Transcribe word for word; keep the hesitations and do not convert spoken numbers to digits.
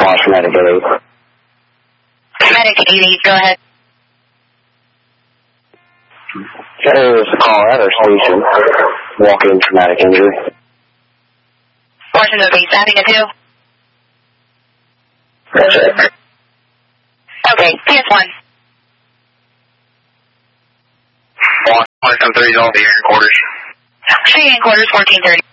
Lost Medic eight. Medic eighty, go ahead. There's a call at our station. Walking traumatic injury. Washington Beach, having a two? That's it. Okay, P S one. one three, I'll be here in quarters. See you in quarters, fourteen thirty.